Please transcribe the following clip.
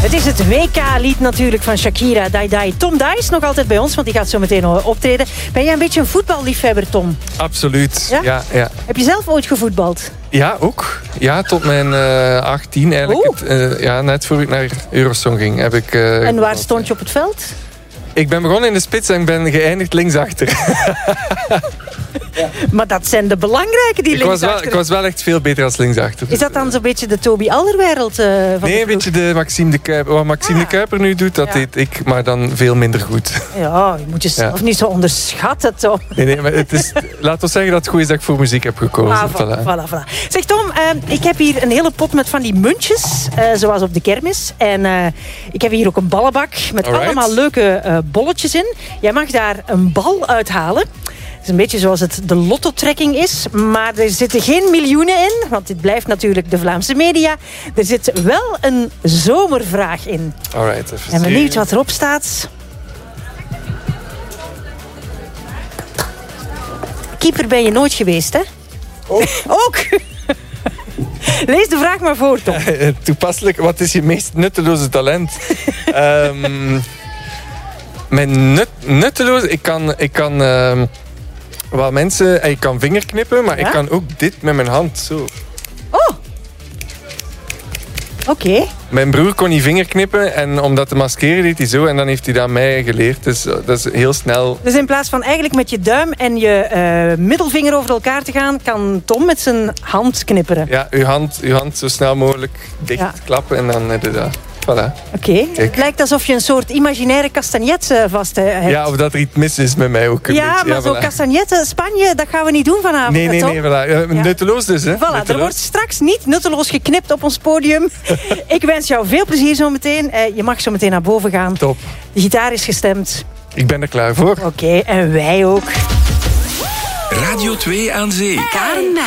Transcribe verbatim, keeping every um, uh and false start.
Het is het W K-lied natuurlijk van Shakira, Dai Dai. Tom Dai is nog altijd bij ons, want die gaat zo meteen optreden. Ben jij een beetje een voetballiefhebber, Tom? Absoluut, ja? Ja, ja. Heb je zelf ooit gevoetbald? Ja, ook. Ja, tot mijn uh, achttien eigenlijk. Het, uh, ja, net voor ik naar Eurosong ging heb ik... Uh, en waar stond je op het veld? Ik ben begonnen in de spits en ben geëindigd linksachter. Ja. Maar dat zijn de belangrijke die ik linksachter... Was wel, ik was wel echt veel beter als linksachter. Is dat dan zo'n beetje de Toby Alderweireld uh, van Nee, een beetje de Maxime de Kuiper. Wat Maxime ah. de Kuiper nu doet, dat ja. deed ik, maar dan veel minder goed. Ja, je moet jezelf ja. niet zo onderschatten, Tom. Nee, nee, maar het is... Laat ons zeggen dat het goed is dat ik voor muziek heb gekozen. Ah, voilà, voilà, voilà. Zeg Tom, uh, ik heb hier een hele pot met van die muntjes, uh, zoals op de kermis. En uh, ik heb hier ook een ballenbak met Alright. allemaal leuke uh, bolletjes in. Jij mag daar een bal uithalen. Het is een beetje zoals het de lottotrekking is. Maar er zitten geen miljoenen in. Want dit blijft natuurlijk de Vlaamse media. Er zit wel een zomervraag in. Alright, even en benieuwd wat erop staat. Keeper ben je nooit geweest, hè? Ook. Ook. Lees de vraag maar voor, Tom. Toepasselijk, wat is je meest nutteloze talent? um, mijn nut, nutteloze... Ik kan... Ik kan um, Wel mensen, ik kan vingerknippen, maar ja? ik kan ook dit met mijn hand, zo. Oh! Oké. Okay. Mijn broer kon niet vingerknippen en om dat te maskeren deed hij zo en dan heeft hij dat aan mij geleerd. Dus dat is heel snel. Dus in plaats van eigenlijk met je duim en je uh, middelvinger over elkaar te gaan, kan Tom met zijn hand knipperen. Ja, uw hand, uw hand zo snel mogelijk dicht ja. klappen en dan heb je dat. Voilà. Oké. Okay. Het lijkt alsof je een soort imaginaire castagnet uh, vast uh, hebt. Ja, of dat er iets mis is met mij ook. Een ja, beetje. maar ja, zo'n voilà. castagnetten Spanje, dat gaan we niet doen vanavond. Nee, nee, nee. Voilà. Ja, nutteloos dus, hè. Voilà, nutteloos. Er wordt straks niet nutteloos geknipt op ons podium. Ik wens jou veel plezier zo meteen. Uh, je mag zo meteen naar boven gaan. Top. De gitaar is gestemd. Ik ben er klaar voor. Oké, okay, en wij ook. Radio twee aan Zee. Karen